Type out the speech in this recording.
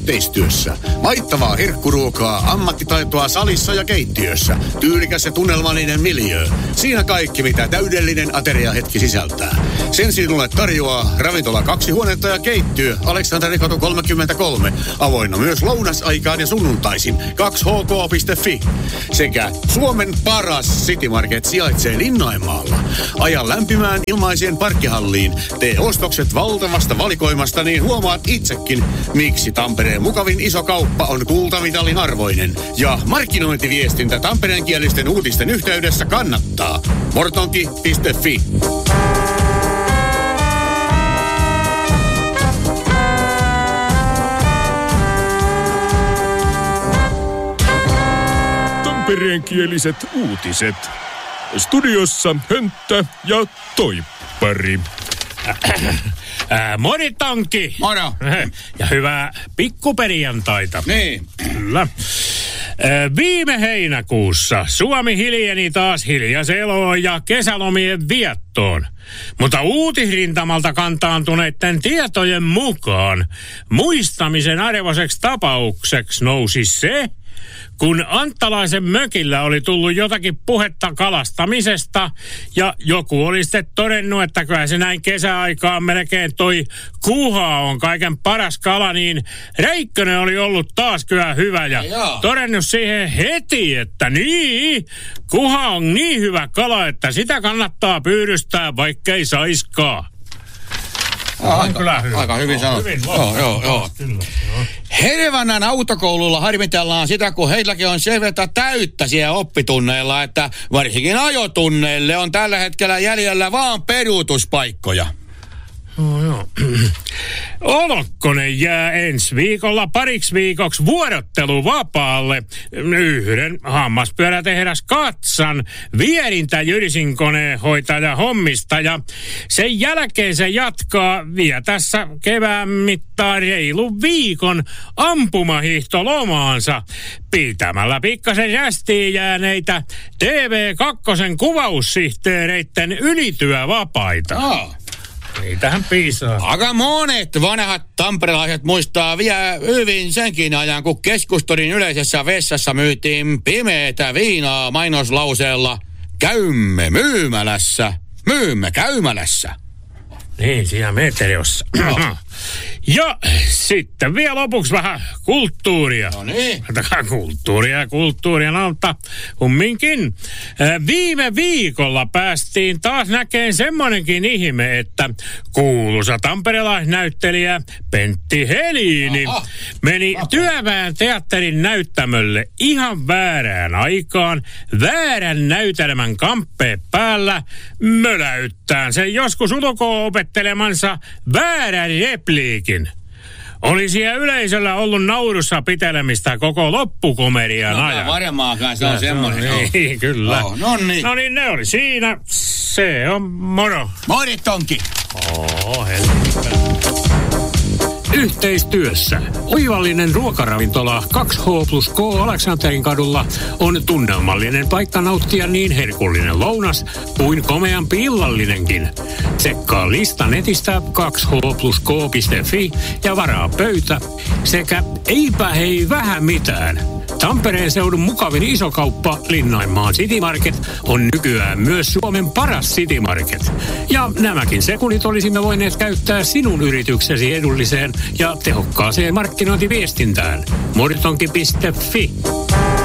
yhteistyössä. Maittavaa herkkuruokaa, ammattitaitoa salissa ja keittiössä. Tyylikäs ja tunnelmallinen miljöö. Siinä kaikki, mitä täydellinen ateriahetki sisältää. Sen sinulle tarjoaa ravintola 2 huonetta ja keittiö Aleksanterikatu 33. Avoinna myös lounasaikaan ja sunnuntaisin 2hk.fi. Sekä Suomen paras City Market sijaitsee Linnainmaalla. Aja lämpimään ilmaiseen parkkihalliin. Tee ostokset valtavasta valikoimasta, niin huomaat itsekin, miksi Tampereen mukavin iso kauppa on kultamitalin arvoinen. Ja markkinointiviestintä tampereenkielisten uutisten yhteydessä kannattaa. Mortonki.fi. Tampereenkieliset uutiset. Studiossa Hönttä ja Toippari. Moritonki! Moro! Ja hyvää pikkuperjantaita. Niin. Kyllä. Viime heinäkuussa Suomi hiljeni taas hiljaiseloon ja kesälomien viettoon. Mutta uutisrintamalta kantaantuneiden tietojen mukaan muistamisen arvoiseksi tapaukseksi nousi se, kun Anttalaisen mökillä oli tullut jotakin puhetta kalastamisesta ja joku oli sitten todennut, että kyllä se näin kesäaikaan melkein toi kuha on kaiken paras kala, niin Räikkönen oli ollut taas kyllä hyvä ja todennut siihen heti, että niin, kuha on niin hyvä kala, että sitä kannattaa pyydystää, vaikkei saiskaan. Aika hyvin sanottu. Joo. Hervannan autokoululla harmitellaan sitä, kun heilläkin on sen verran täyttä siellä oppitunneilla, että varsinkin ajotunneille on tällä hetkellä jäljellä vaan peruutuspaikkoja. Joo. Olokkonen jää ensi viikolla pariksi viikoksi vuorotteluvapaalle yhden hammaspyörätehdas Katsan vierintä jyrisinkoneen hoitaja hommista ja sen jälkeen se jatkaa vielä tässä kevään mittaan reilun viikon ampumahiihtolomaansa pitämällä pikkasen jästiin jääneitä TV2 kuvaussihteereitten ylityövapaita. Niitähän piisaa. Aika monet vanhat tamperelaiset muistaa vielä hyvin senkin ajan, kun Keskustorin yleisessä vessassa myytiin pimeätä viinaa mainoslauseella "Käymme myymälässä, myymme käymälässä". Niin, siinä meteriossa. Ja sitten vielä lopuksi vähän kulttuuria. No niin. Kulttuuria, no, mutta kumminkin. Viime viikolla päästiin taas näkemään semmonenkin ihme, että kuuluisa tamperelaisnäyttelijä Pentti Helini meni Työväen teatterin näyttämölle ihan väärään aikaan, väärän näytelmän kamppeen päällä, möläyttään sen joskus ulkoa opettelemansa väärän repliikin. Oli siellä yleisöllä ollut naurussa pitelemistä koko loppukomedian ajan. No varmaankaan se on semmoinen. Niin, kyllä. No niin, ne oli siinä. Se on moro. Moritonki. Yhteistyössä oivallinen ruokaravintola 2H+K Aleksanterin kadulla on tunnelmallinen paikka nauttia niin herkullinen lounas kuin komeampi illallinenkin. Tsekkaa lista netistä 2h+k.fi ja varaa pöytä sekä eipä hei vähän mitään. Tampereen seudun mukavin isokauppa Linnainmaan City Market on nykyään myös Suomen paras City Market. Ja nämäkin sekunnit olisimme voineet käyttää sinun yrityksesi edulliseen ja tehokkaaseen markkinointiviestintään. Mortonki.fi